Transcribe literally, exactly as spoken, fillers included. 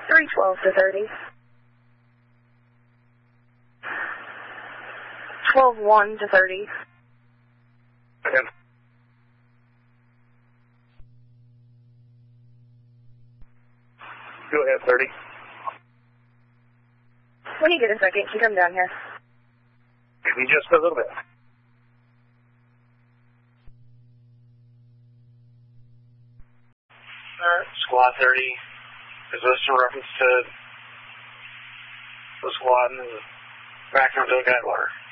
three twelve to thirty. twelve one to thirty. Again. Go ahead, thirty. When you get a second, can you come down here? Give me just a little bit. Alright, squad thirty. Is this in reference to the squad and the background to the Guidewire?